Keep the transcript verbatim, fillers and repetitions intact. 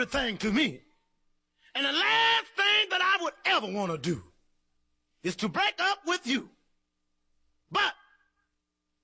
everything to me. And the last thing that I would ever want to do is to break up with you. But